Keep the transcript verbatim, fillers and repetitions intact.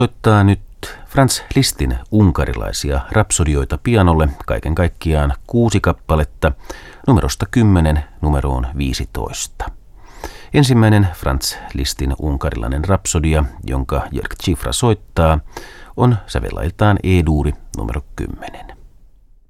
Soittaa nyt Franz Lisztin unkarilaisia rapsodioita pianolle, kaiken kaikkiaan kuusi kappaletta, numerosta kymmenen numeroon viisitoista. Ensimmäinen Franz Lisztin unkarilainen rapsodia, jonka Jörg Cifra soittaa, on sävellailtaan E-duuri numero kymmenen.